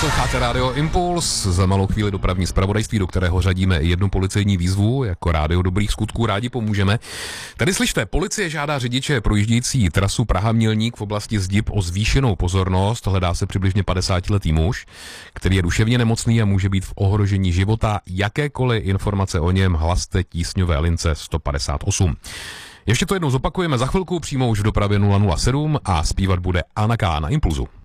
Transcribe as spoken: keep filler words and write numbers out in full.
Posloucháte Rádio Impuls, za malou chvíli dopravní zpravodajství, do kterého řadíme i jednu policejní výzvu, jako Rádio dobrých skutků rádi pomůžeme. Tady slyšte, policie žádá řidiče projíždějící trasu Praha-Mělník v oblasti Zdib o zvýšenou pozornost. Hledá se přibližně padesátiletý muž, který je duševně nemocný a může být v ohrožení života. Jakékoliv informace o něm hlaste tísňové lince sto padesát osm. Ještě to jednou zopakujeme za chvilku, přímo už v dopravě nula nula sedm a zpívat bude Anna K. na Impulzu.